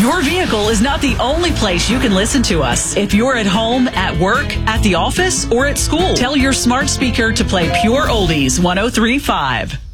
Your vehicle is not the only place you can listen to us. If you're at home, at work, at the office, or at school, tell your smart speaker to play Pure Oldies 103.5.